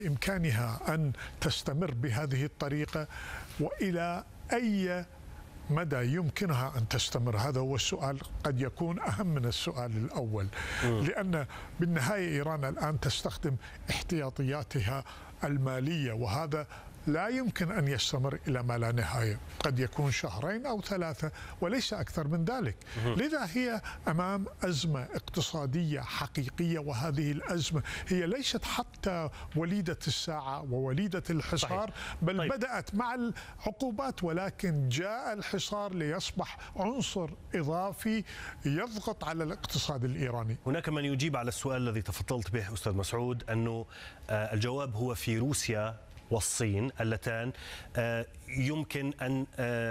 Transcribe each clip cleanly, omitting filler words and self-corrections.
بإمكانها أن تستمر بهذه الطريقة، وإلى أي مدى يمكنها أن تستمر؟ هذا هو السؤال، قد يكون أهم من السؤال الأول، لأن بالنهاية إيران الآن تستخدم احتياطياتها المالية، وهذا لا يمكن أن يستمر إلى ما لا نهاية، قد يكون شهرين أو ثلاثة وليس أكثر من ذلك. لذا هي أمام أزمة اقتصادية حقيقية، وهذه الأزمة هي ليست حتى وليدة الساعة ووليدة الحصار، بل طيب. بدأت مع العقوبات، ولكن جاء الحصار ليصبح عنصر إضافي يضغط على الاقتصاد الإيراني. هناك من يجيب على السؤال الذي تفضلت به أستاذ مسعود، أنه الجواب هو في روسيا والصين اللتان يمكن أن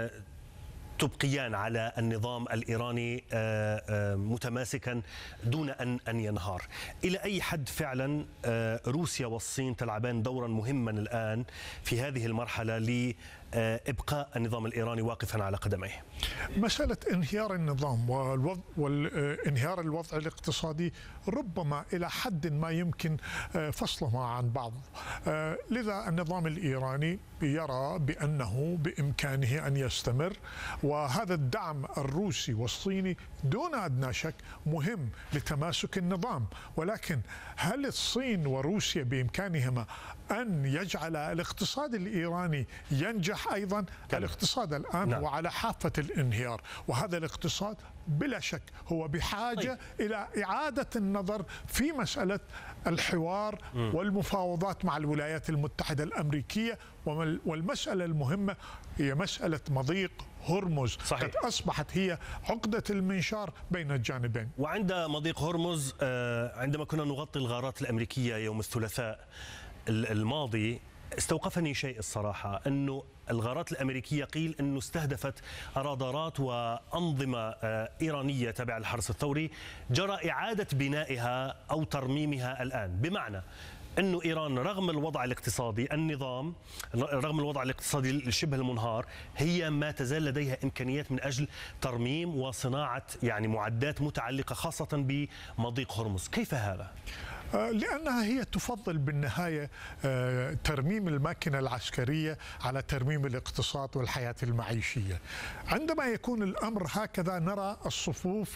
تبقيان على النظام الإيراني متماسكا دون أن ينهار. إلى أي حد فعلا روسيا والصين تلعبان دورا مهما الآن في هذه المرحلة لإبقاء النظام الإيراني واقفا على قدميه؟ مسألة انهيار النظام وانهيار الوضع الاقتصادي ربما إلى حد ما يمكن فصلهما عن بعض. لذا النظام الإيراني يرى بأنه بإمكانه أن يستمر، وهذا الدعم الروسي والصيني دون أدنى شك مهم لتماسك النظام. ولكن هل الصين وروسيا بإمكانهما أن يجعل الاقتصاد الإيراني ينجح أيضا؟ الاقتصاد الآن هو على حافة الانهيار، وهذا الاقتصاد بلا شك هو بحاجة إلى إعادة النظر في مسألة الحوار والمفاوضات مع الولايات المتحدة الأمريكية. والمسألة المهمة هي مسألة مضيق هرمز. صحيح. قد أصبحت هي عقدة المنشار بين الجانبين. وعند مضيق هرمز، عندما كنا نغطي الغارات الأمريكية يوم الثلاثاء الماضي، استوقفني شيء الصراحة، أنه الغارات الأمريكية قيل أنه استهدفت رادارات وأنظمة إيرانية تابعة للحرس الثوري جرى إعادة بنائها أو ترميمها الآن، بمعنى أنه إيران رغم الوضع الاقتصادي رغم الوضع الاقتصادي الشبه المنهار، هي ما تزال لديها إمكانيات من أجل ترميم وصناعة معدات متعلقة خاصة بمضيق هرمز. كيف هذا؟ لأنها هي تفضل بالنهاية ترميم الماكينة العسكرية على ترميم الاقتصاد والحياة المعيشية. عندما يكون الأمر هكذا نرى الصفوف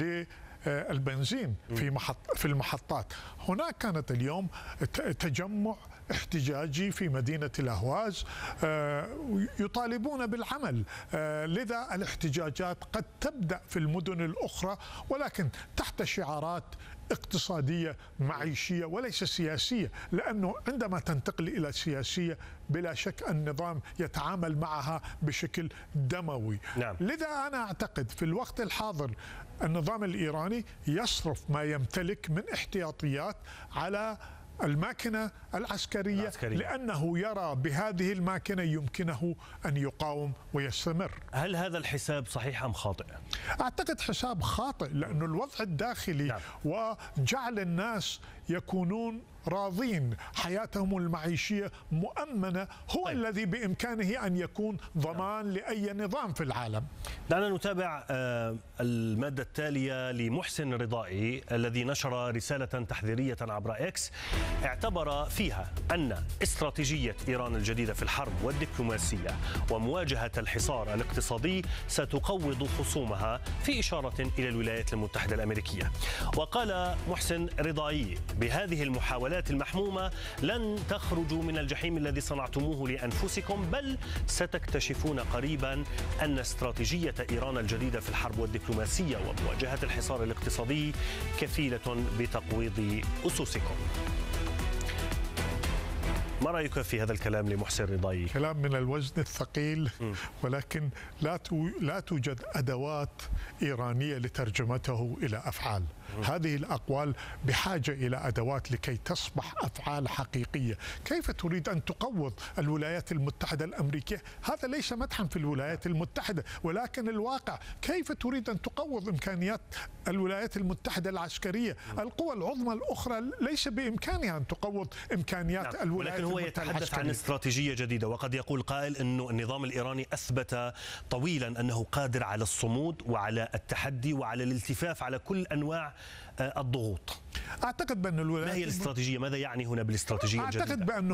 البنزين في المحطات. هناك كانت اليوم تجمع احتجاجي في مدينة الأهواز يطالبون بالعمل. لذا الاحتجاجات قد تبدأ في المدن الأخرى، ولكن تحت شعارات اقتصادية معيشية وليس سياسية، لأنه عندما تنتقل إلى سياسية بلا شك النظام يتعامل معها بشكل دموي. نعم. لذا أنا أعتقد في الوقت الحاضر النظام الإيراني يصرف ما يمتلك من احتياطيات على الماكنة العسكرية، لأنه يرى بهذه الماكنة يمكنه أن يقاوم ويستمر. هل هذا الحساب صحيح أم خاطئ؟ أعتقد حساب خاطئ، لأن الوضع الداخلي وجعل الناس يكونون راضين، حياتهم المعيشية مؤمنة، هو الذي بإمكانه أن يكون ضمان لأي نظام في العالم. دعنا نتابع المادة التالية لمحسن رضائي الذي نشر رسالة تحذيرية عبر إكس اعتبر فيها أن استراتيجية إيران الجديدة في الحرب والدبلوماسية ومواجهة الحصار الاقتصادي ستقوض خصومها، في إشارة إلى الولايات المتحدة الأمريكية. وقال محسن رضائي: بهذه المحاولات المحمومة لن تخرجوا من الجحيم الذي صنعتموه لأنفسكم، بل ستكتشفون قريبا أن استراتيجية إيران الجديدة في الحرب والدبلوماسية ومواجهة الحصار الاقتصادي كفيلة بتقويض أسسكم. ما رأيك في هذا الكلام لمحسن رضائي؟ كلام من الوزن الثقيل، ولكن لا توجد أدوات إيرانية لترجمته إلى أفعال. هذه الأقوال بحاجة إلى أدوات لكي تصبح أفعال حقيقية. كيف تريد أن تقوض الولايات المتحدة الأمريكية؟ هذا ليس مدحا في الولايات المتحدة، ولكن الواقع كيف تريد أن تقوض إمكانيات الولايات المتحدة العسكرية؟ القوى العظمى الأخرى ليس بإمكانها أن تقوض إمكانيات الولايات المتحدة. هو يتحدث عن استراتيجية جديدة، وقد يقول قائل أنه النظام الإيراني أثبت طويلا أنه قادر على الصمود وعلى التحدي وعلى الالتفاف على كل أنواع الضغوط. أعتقد بأن الولايات ما هي الاستراتيجية؟ ماذا يعني هنا بالاستراتيجية الجديدة؟ أعتقد بأن